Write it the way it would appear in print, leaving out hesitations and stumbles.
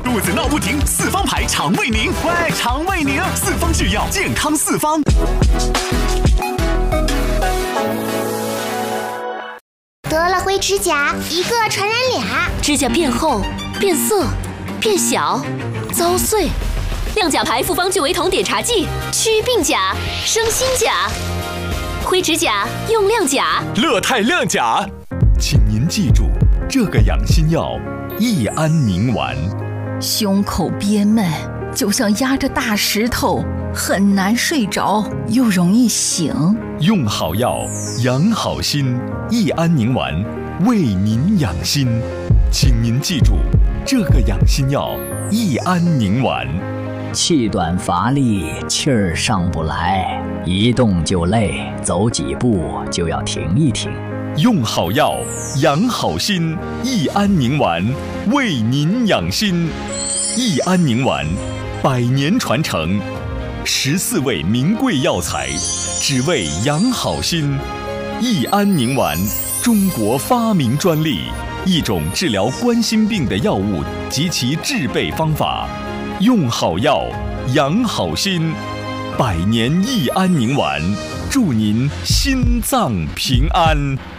肚子闹不停，四方牌肠胃宁。喂，肠胃宁，四方制药，健康四方。 得了灰指甲，一个传染俩， 指甲变厚、变色、变小、遭碎。亮甲牌复方聚维酮碘茶剂，祛病甲，生新甲。灰指甲用亮甲， 乐泰亮甲。请您记住这个养心药：益安宁丸。 胸口憋闷，就像压着大石头，很难睡着，又容易醒。 用好药，养好心。益安宁丸为您养心，请您记住这个养心药：益安宁丸。 气短乏力，气儿上不来，一动就累，走几步就要停一停。 用好药，养好心。益安宁丸为您养心。益安宁丸100年传承，14味名贵药材，只为养好心。益安宁丸，中国发明专利，一种治疗冠心病的药物及其制备方法。用好药，养好心。100年益安宁丸，祝您心脏平安。